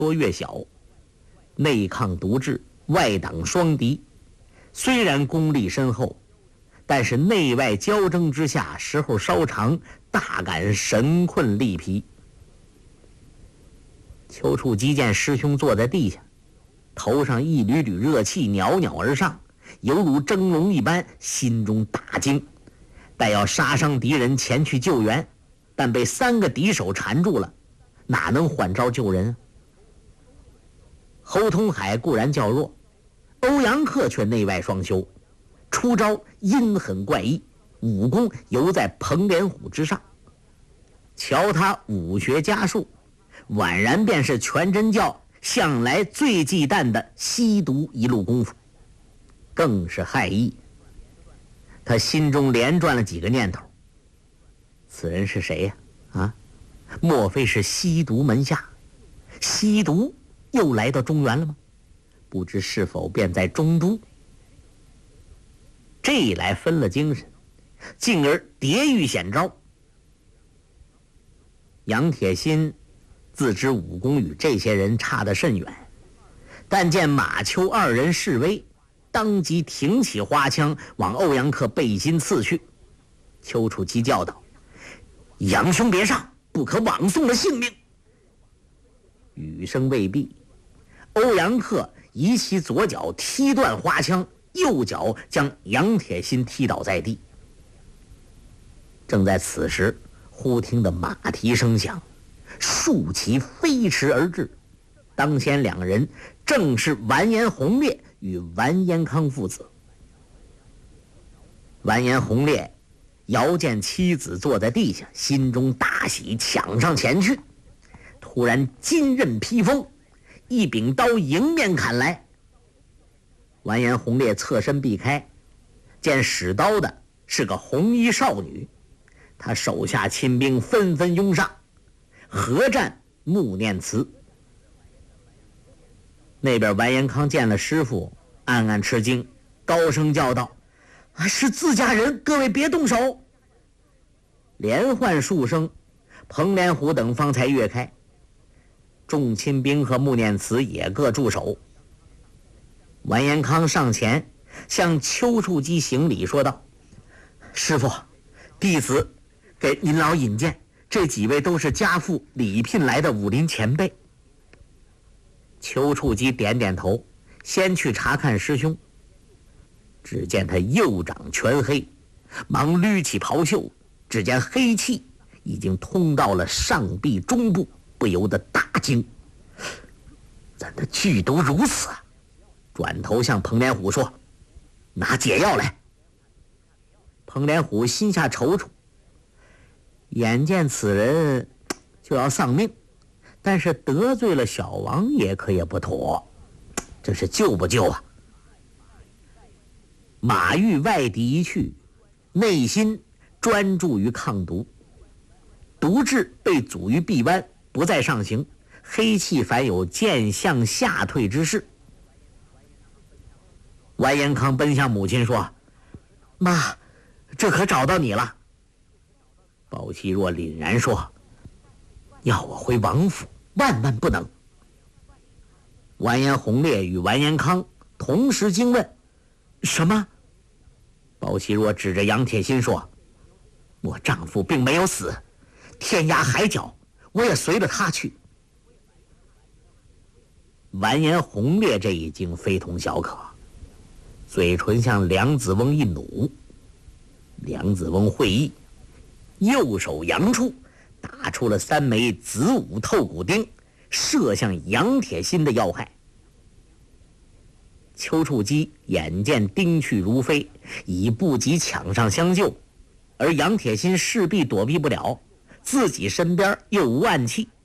多越小，内抗独治，外挡双敌。虽然功力深厚，但是内外交争之下，时候稍长，大感神困力疲。丘处机见师兄坐在地下，头上一缕缕热气袅袅而上，犹如蒸笼一般，心中大惊，待要杀伤敌人前去救援，但被3个敌手缠住了，哪能换招救人？侯通海固然较弱，欧阳克却内外双修，出招阴狠怪异，武功犹在彭连虎之上。瞧他武学家术，宛然便是全真教向来最忌惮的吸毒一路功夫，更是害意。他心中连转了几个念头，此人是谁呀？莫非是吸毒门下？吸毒又来到中原了吗？不知是否便在中都？这一来分了精神，进而迭欲显招。杨铁心自知武功与这些人差得甚远，但见马丘2人示威，当即挺起花枪往欧阳克背心刺去。丘处机叫道：“杨兄别上，不可枉送了性命。”语声未毕，欧阳克移其左脚踢断花枪，右脚将杨铁心踢倒在地。正在此时，忽听得马蹄声响，数骑飞驰而至。当先2人正是完颜洪烈与完颜康父子。完颜洪烈遥见妻子坐在地下，心中大喜，抢上前去，突然金刃披风，一柄刀迎面砍来。完颜洪烈侧身避开，见使刀的是个红衣少女，他手下亲兵纷纷拥上，合战穆念慈。那边完颜康见了师傅，暗暗吃惊，高声叫道：“是自家人，各位别动手！”连唤数声，彭连虎等方才跃开。众亲兵和穆念慈也各驻手。完颜康上前向丘处机行礼，说道：“师傅，弟子给您老引荐，这几位都是家父礼聘来的武林前辈。”丘处机点点头，先去查看师兄。只见他右掌全黑，忙捋起袍袖，只见黑气已经通到了上臂中部，不由得大惊：“怎的剧毒如此啊？”转头向彭连虎说：“拿解药来。”彭连虎心下踌躇，眼见此人就要丧命，但是得罪了小王爷可也不妥，这是救不救啊？马玉外敌一去，内心专注于抗毒，毒治被阻于臂弯，不再上行，黑气反有渐向下退之势。完颜康奔向母亲说：“妈，这可找到你了。”包惜若凛然说：“要我回王府，万万不能。”完颜洪烈与完颜康同时惊问：“什么？”包惜若指着杨铁心说：“我丈夫并没有死，天涯海角，我也随了他去。”完颜洪烈这一惊非同小可，嘴唇向梁子翁一努。梁子翁会意，右手扬出，打出了3枚子午透骨钉，射向杨铁心的要害。丘处机眼见钉去如飞，已不及抢上相救，而杨铁心势必躲避不了，自己身边又无暗器，